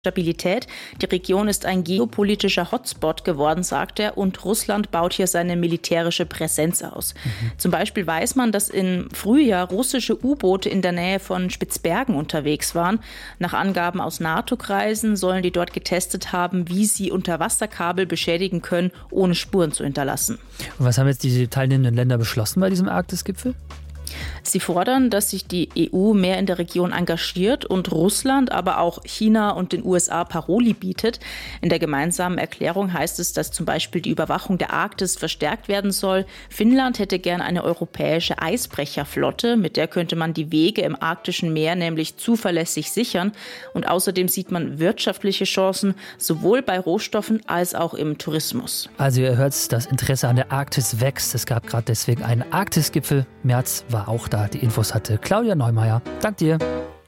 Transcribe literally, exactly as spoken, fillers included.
Stabilität. Die Region ist ein geopolitischer Hotspot geworden, sagt er, und Russland baut hier seine militärische Präsenz aus. Mhm. Zum Beispiel weiß man, dass im Frühjahr russische U-Boote in der Nähe von Spitzbergen unterwegs waren. Nach Angaben aus NATO-Kreisen sollen die dort getestet haben, wie sie Unterwasserkabel beschädigen können, ohne Spuren zu hinterlassen. Und was haben jetzt die teilnehmenden Länder beschlossen bei diesem Arktis-Gipfel? Sie fordern, dass sich die E U mehr in der Region engagiert und Russland, aber auch China und den U S A Paroli bietet. In der gemeinsamen Erklärung heißt es, dass zum Beispiel die Überwachung der Arktis verstärkt werden soll. Finnland hätte gern eine europäische Eisbrecherflotte, mit der könnte man die Wege im arktischen Meer nämlich zuverlässig sichern. Und außerdem sieht man wirtschaftliche Chancen, sowohl bei Rohstoffen als auch im Tourismus. Also ihr hört, das Interesse an der Arktis wächst. Es gab gerade deswegen einen Arktis-Gipfel. März war auch da. Die Infos hatte Claudia Neumeier. Dank dir.